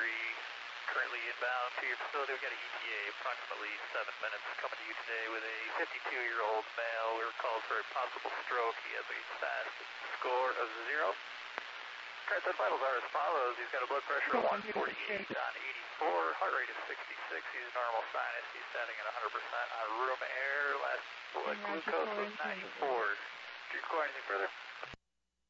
currently inbound to your facility. We've got an ETA approximately 7 minutes coming to you today with a 52-year-old male. We were called for a possible stroke. He has a fast score of 0. Current vitals are as follows. He's got a blood pressure of 148 on 84, heart rate is 66, he's normal sinus, he's standing at 100% on room air, last blood glucose was 94. Do you require anything further?